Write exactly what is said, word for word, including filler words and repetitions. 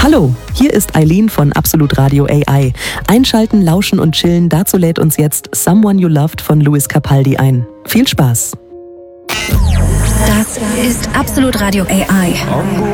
Hallo, hier ist Eileen von Absolut Radio A I. Einschalten, lauschen und chillen, dazu lädt uns jetzt Someone You Loved von Lewis Capaldi ein. Viel Spaß! Das ist Absolut Radio A I.